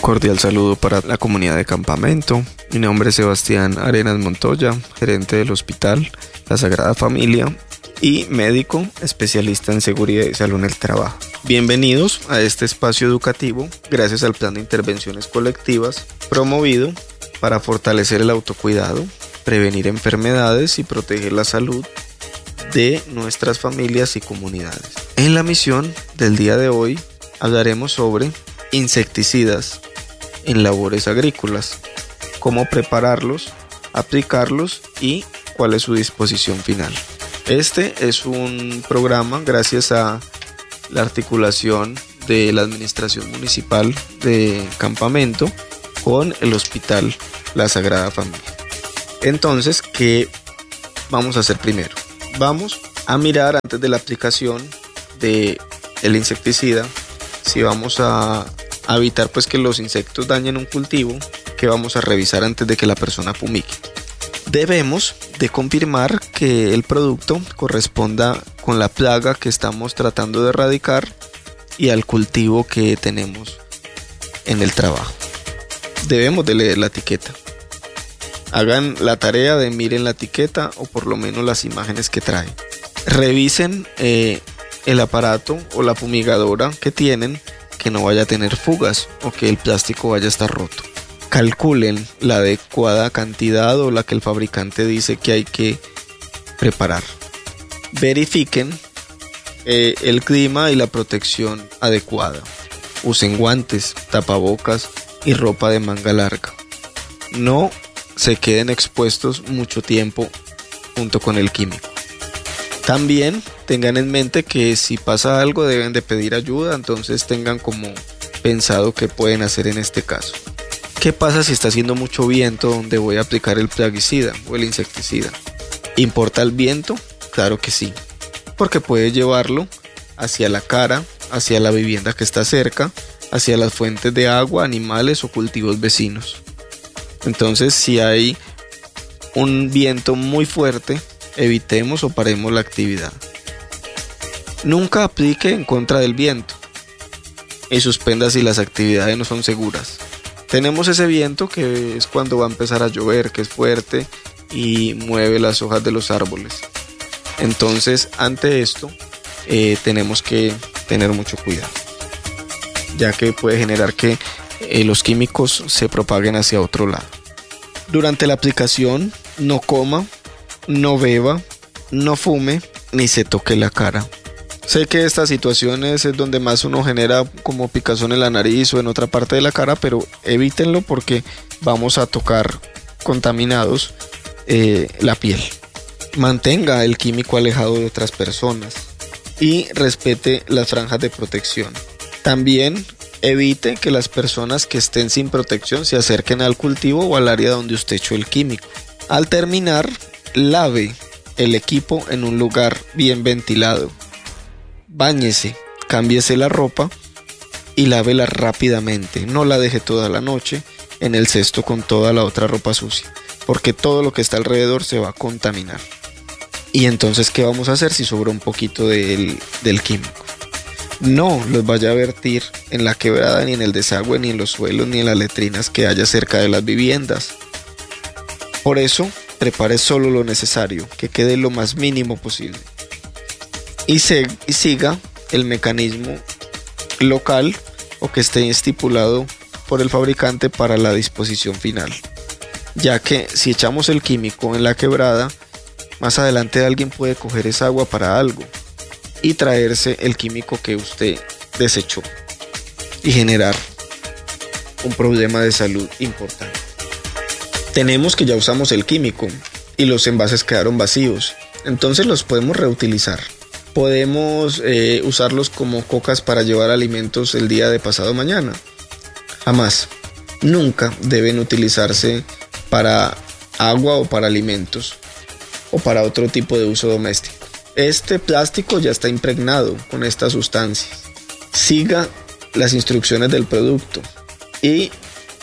Cordial saludo para la comunidad de Campamento. Mi nombre es Sebastián Arenas Montoya, gerente del Hospital La Sagrada Familia y médico especialista en seguridad y salud en el trabajo. Bienvenidos a este espacio educativo gracias al plan de intervenciones colectivas promovido para fortalecer el autocuidado, prevenir enfermedades y proteger la salud de nuestras familias y comunidades. En la misión del día de hoy hablaremos sobre insecticidas en labores agrícolas, cómo prepararlos, aplicarlos y cuál es su disposición final. Este es un programa gracias a la articulación de la Administración Municipal de Campamento con el Hospital La Sagrada Familia. Entonces, ¿qué vamos a hacer primero? Vamos a mirar antes de la aplicación del insecticida si vamos a evitar pues que los insectos dañen un cultivo, que vamos a revisar antes de que la persona fumigue. Debemos de confirmar que el producto corresponda con la plaga que estamos tratando de erradicar y al cultivo que tenemos en el trabajo. Debemos de leer la etiqueta. Hagan la tarea de miren la etiqueta o por lo menos las imágenes que trae. Revisen el aparato o la fumigadora que tienen, que no vaya a tener fugas o que el plástico vaya a estar roto. Calculen la adecuada cantidad o la que el fabricante dice que hay que preparar. Verifiquen el clima y la protección adecuada. Usen guantes, tapabocas y ropa de manga larga. No se queden expuestos mucho tiempo junto con el químico. También tengan en mente que si pasa algo deben de pedir ayuda, entonces tengan como pensado qué pueden hacer en este caso. ¿Qué pasa si está haciendo mucho viento donde voy a aplicar el plaguicida o el insecticida? ¿Importa el viento? Claro que sí, porque puede llevarlo hacia la cara, hacia la vivienda que está cerca, hacia las fuentes de agua, animales o cultivos vecinos. Entonces, si hay un viento muy fuerte, evitemos o paremos la actividad. Nunca aplique en contra del viento y suspenda si las actividades no son seguras. Tenemos ese viento que es cuando va a empezar a llover, que es fuerte y mueve las hojas de los árboles. Entonces, ante esto, tenemos que tener mucho cuidado, ya que puede generar que los químicos se propaguen hacia otro lado. Durante la aplicación, no coma, no beba, no fume, ni se toque la cara. Sé que estas situaciones es donde más uno genera como picazón en la nariz o en otra parte de la cara, pero evítenlo porque vamos a tocar contaminados la piel. Mantenga el químico alejado de otras personas y respete las franjas de protección. También evite que las personas que estén sin protección se acerquen al cultivo o al área donde usted echó el químico. Al terminar, lave el equipo en un lugar bien ventilado. Báñese, cámbiese la ropa y lávela rápidamente. No la deje toda la noche en el cesto con toda la otra ropa sucia, porque todo lo que está alrededor se va a contaminar. Y entonces, ¿qué vamos a hacer si sobra un poquito del químico? No los vaya a vertir en la quebrada, ni en el desagüe, ni en los suelos, ni en las letrinas que haya cerca de las viviendas. Por eso, prepare solo lo necesario, que quede lo más mínimo posible. Y siga el mecanismo local o que esté estipulado por el fabricante para la disposición final. Ya que si echamos el químico en la quebrada, más adelante alguien puede coger esa agua para algo y traerse el químico que usted desechó y generar un problema de salud importante. Tenemos que ya usamos el químico y los envases quedaron vacíos, entonces los podemos reutilizar. Podemos usarlos como cocas para llevar alimentos el día de pasado mañana. Jamás, nunca deben utilizarse para agua o para alimentos o para otro tipo de uso doméstico. Este plástico ya está impregnado con estas sustancias. Siga las instrucciones del producto y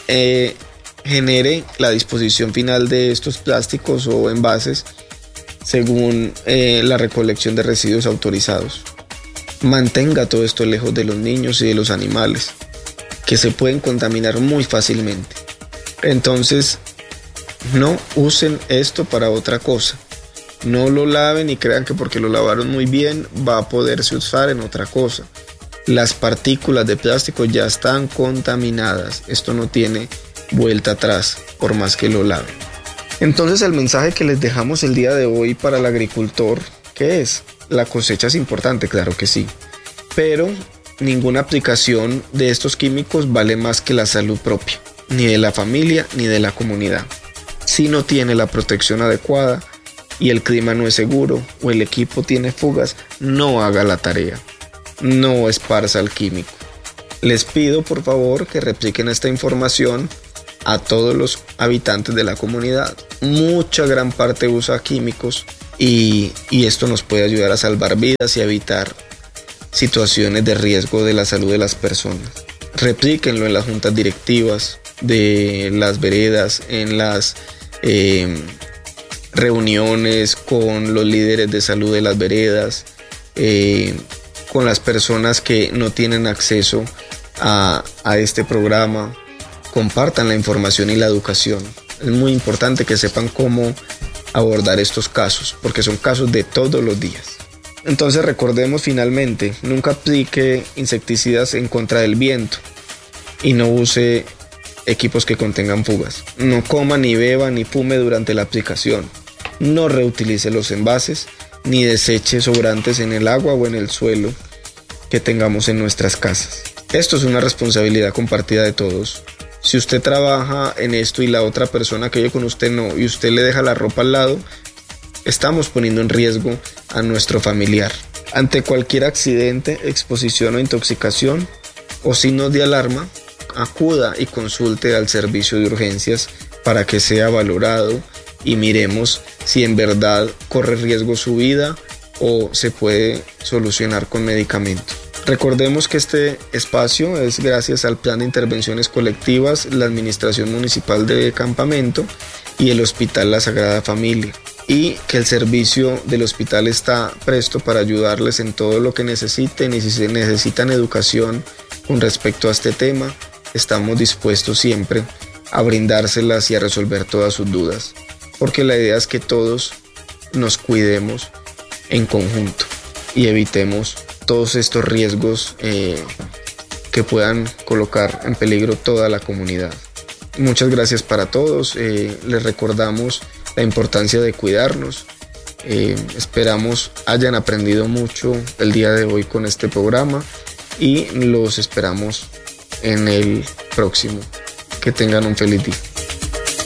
genere la disposición final de estos plásticos o envases según la recolección de residuos autorizados. Mantenga todo esto lejos de los niños y de los animales. que se pueden contaminar muy fácilmente. Entonces, no usen esto para otra cosa. No lo laven y crean que porque lo lavaron muy bien va a poderse usar en otra cosa. Las partículas de plástico ya están contaminadas. Esto no tiene vuelta atrás, por más que lo laven. Entonces, el mensaje que les dejamos el día de hoy para el agricultor, ¿qué es? La cosecha es importante, claro que sí, pero ninguna aplicación de estos químicos vale más que la salud propia, ni de la familia ni de la comunidad. Si no tiene la protección adecuada y el clima no es seguro o el equipo tiene fugas, no haga la tarea, no esparza el químico. Les pido por favor que repliquen esta información a todos los habitantes de la comunidad. Mucha gran parte usa químicos y esto nos puede ayudar a salvar vidas y a evitar situaciones de riesgo de la salud de las personas. Replíquenlo en las juntas directivas de las veredas, en las reuniones con los líderes de salud de las veredas, con las personas que no tienen acceso a este programa. Compartan la información y la educación. Es muy importante que sepan cómo abordar estos casos, porque son casos de todos los días. Entonces recordemos finalmente, nunca aplique insecticidas en contra del viento y no use equipos que contengan fugas. No coma, ni beba, ni fume durante la aplicación. No reutilice los envases, ni deseche sobrantes en el agua o en el suelo que tengamos en nuestras casas. Esto es una responsabilidad compartida de todos. Si usted trabaja en esto y la otra persona que vive con usted no, y usted le deja la ropa al lado, estamos poniendo en riesgo a nuestro familiar. Ante cualquier accidente, exposición o intoxicación o signos de alarma, acuda y consulte al servicio de urgencias para que sea valorado y miremos si en verdad corre riesgo su vida o se puede solucionar con medicamentos. Recordemos que este espacio es gracias al Plan de Intervenciones Colectivas, la Administración Municipal de Campamento y el Hospital La Sagrada Familia, y que el servicio del hospital está presto para ayudarles en todo lo que necesiten, y si se necesitan educación con respecto a este tema, estamos dispuestos siempre a brindárselas y a resolver todas sus dudas, porque la idea es que todos nos cuidemos en conjunto y evitemos todos estos riesgos que puedan colocar en peligro toda la comunidad. Muchas gracias para todos. Les recordamos la importancia de cuidarnos. Esperamos hayan aprendido mucho el día de hoy con este programa y los esperamos en el próximo. Que tengan un feliz día.